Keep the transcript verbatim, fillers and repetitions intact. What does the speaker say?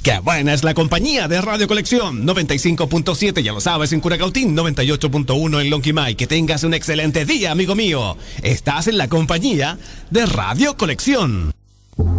Qué buena es la compañía de Radio Colección. noventa y cinco punto siete, ya lo sabes, en Curacautín. noventa y ocho punto uno en Lonquimay. Que tengas un excelente día, amigo mío. Estás en la compañía de Radio Colección.